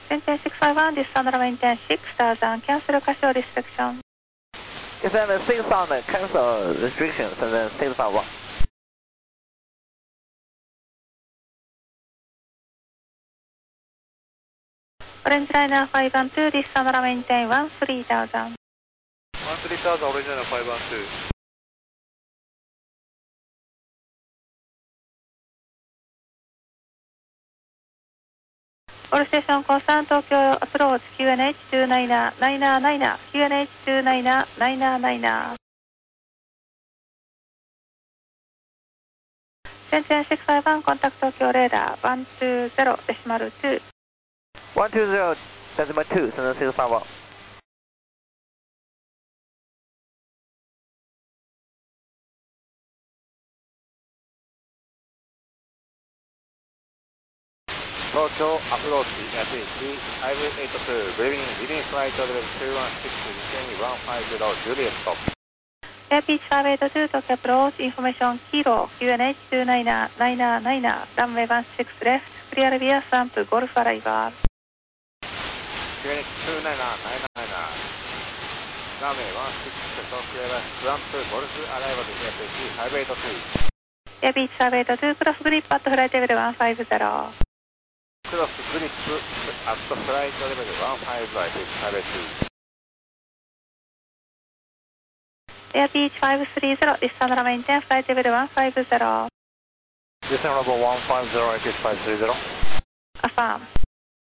Center 651, this on runway 6,000, cancel casual restriction. Yes, and 6,000, cancel restrictions, and then 651. Orange Liner 512, this on runway 13,000. 13,000, Orange Liner 512. All station constant Tokyo approach QNH 29999 QNH 29999 Shenzhen 651 contact Tokyo radar 120.2 120.2, Shenzhen 651. Tokyo approach FH582, leaving flight level 216, 150, Juliet stop. Airpeach 582 Tokyo approach, information Kilo QNH 29999 runway 16 left, clear via ramp Golf arrival. QNH 29999, runway 16 Tokyo left, ramp Golf arrival Airpeach 582. Airpeach 582 cross grip at flight level 150. Cross grip at flight level 150, Airpeach 582. Airpeach 530, descend runway 10, flight level 150. Descend level 150, Airpeach 530. Affirm.